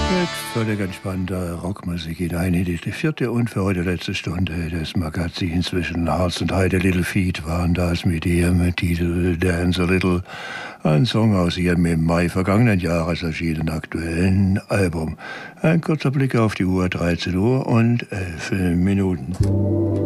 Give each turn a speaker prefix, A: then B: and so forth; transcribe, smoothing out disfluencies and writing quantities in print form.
A: Mit völlig entspannter Rockmusik hinein in die vierte und für heute letzte Stunde des Magazins zwischen Harz und Heide. Little Feat waren das mit ihrem Titel Dance a Little. Ein Song aus ihrem im Mai vergangenen Jahres erschienenen aktuellen Album. Ein kurzer Blick auf die Uhr, 13 Uhr und 11 Minuten.